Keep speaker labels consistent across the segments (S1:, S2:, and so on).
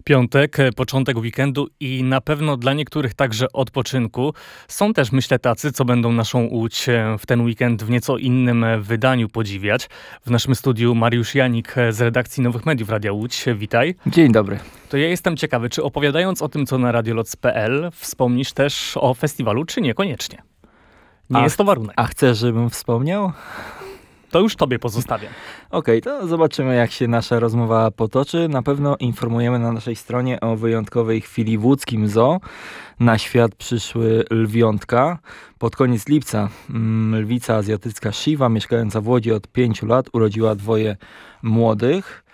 S1: Piątek, początek weekendu i na pewno dla niektórych także odpoczynku. Są też, myślę, tacy, co będą naszą Łódź w ten weekend w nieco innym wydaniu podziwiać. W naszym studiu Mariusz Janik z redakcji Nowych Mediów Radia Łódź. Witaj.
S2: Dzień dobry.
S1: To ja jestem ciekawy, czy opowiadając o tym, co na radioloc.pl, wspomnisz też o festiwalu, czy niekoniecznie? Nie jest to warunek.
S2: A chcesz, żebym wspomniał?
S1: To już tobie pozostawiam.
S2: Okej, to zobaczymy, jak się nasza rozmowa potoczy. Na pewno informujemy na naszej stronie o wyjątkowej chwili w łódzkim zoo. Na świat przyszły lwiątka. Pod koniec lipca lwica azjatycka Shiva, mieszkająca w Łodzi od 5 lat, urodziła dwoje młodych.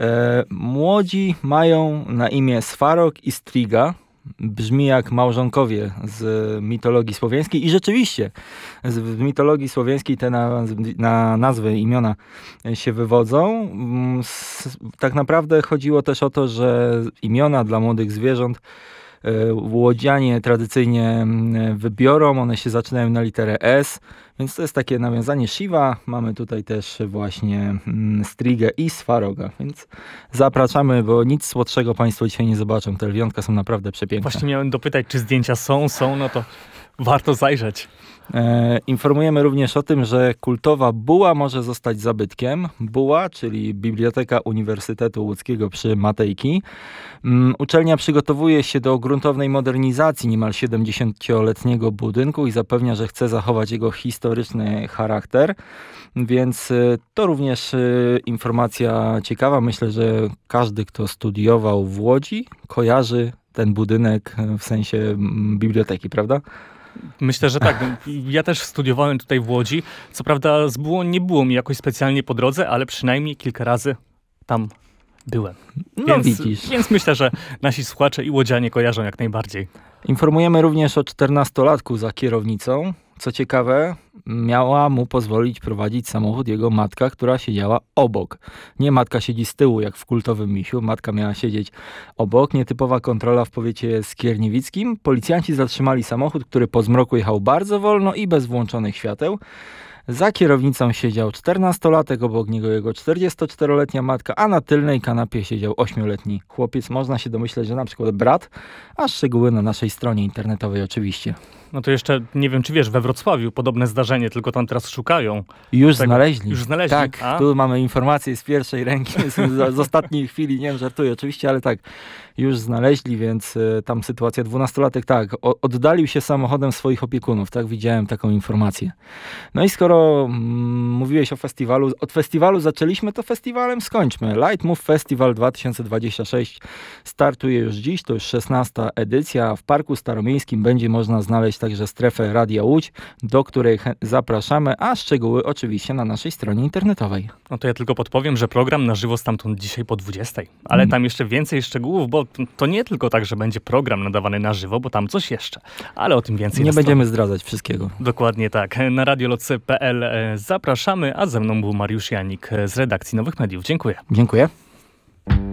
S2: Młodzi mają na imię Swarok i Striga. Brzmi jak małżonkowie z mitologii słowiańskiej i rzeczywiście z mitologii słowiańskiej te nazwy, imiona się wywodzą. Tak naprawdę chodziło też o to, że imiona dla młodych zwierząt łodzianie tradycyjnie wybiorą. One się zaczynają na literę S, więc to jest takie nawiązanie Shiva. Mamy tutaj też właśnie Strigę i Swaroga, więc zapraszamy, bo nic słodszego Państwo dzisiaj nie zobaczą. Te lwiątka są naprawdę przepiękne.
S1: Właśnie miałem dopytać, czy zdjęcia są, no to warto zajrzeć.
S2: Informujemy również o tym, że kultowa Buła może zostać zabytkiem. Buła, czyli Biblioteka Uniwersytetu Łódzkiego przy Matejki. Uczelnia przygotowuje się do gruntownej modernizacji niemal 70-letniego budynku i zapewnia, że chce zachować jego historyczny charakter. Więc to również informacja ciekawa. Myślę, że każdy, kto studiował w Łodzi, kojarzy ten budynek w sensie biblioteki, prawda?
S1: Myślę, że tak. Ja też studiowałem tutaj w Łodzi. Co prawda z Bułą nie było mi jakoś specjalnie po drodze, ale przynajmniej kilka razy tam byłem.
S2: No widzisz.
S1: Więc myślę, że nasi słuchacze i łodzianie kojarzą jak najbardziej.
S2: Informujemy również o 14-latku za kierownicą. Co ciekawe, miała mu pozwolić prowadzić samochód jego matka, która siedziała obok. Nie matka siedzi z tyłu, jak w kultowym Misiu. Matka miała siedzieć obok. Nietypowa kontrola w powiecie skierniewickim. Policjanci zatrzymali samochód, który po zmroku jechał bardzo wolno i bez włączonych świateł. Za kierownicą siedział 14-latek, obok niego jego 44-letnia matka, a na tylnej kanapie siedział 8-letni chłopiec. Można się domyśleć, że na przykład brat, a szczegóły na naszej stronie internetowej oczywiście.
S1: No to jeszcze, nie wiem czy wiesz, we Wrocławiu podobne zdarzenie, tylko tam teraz szukają.
S2: Już znaleźli.
S1: Już znaleźli?
S2: Tak, tu mamy informacje z pierwszej ręki, z ostatniej chwili, nie wiem, żartuję oczywiście, ale tak, już znaleźli, więc tam sytuacja 12-latek, tak, oddalił się samochodem swoich opiekunów, tak, widziałem taką informację. No i skoro mówiłeś o festiwalu, od festiwalu zaczęliśmy, to festiwalem skończmy. Light Move Festival 2026 startuje już dziś, to już 16. edycja. W Parku Staromiejskim będzie można znaleźć także strefę Radia Łódź, do której zapraszamy, a szczegóły oczywiście na naszej stronie internetowej.
S1: No to ja tylko podpowiem, że program na żywo stamtąd dzisiaj po 20. Ale tam jeszcze więcej szczegółów, bo to nie tylko tak, że będzie program nadawany na żywo, bo tam coś jeszcze. Ale o tym więcej.
S2: Nie będziemy zdradzać wszystkiego.
S1: Dokładnie tak. Na radioloc.pl zapraszamy, a ze mną był Mariusz Janik z redakcji Nowych Mediów. Dziękuję.
S2: Dziękuję.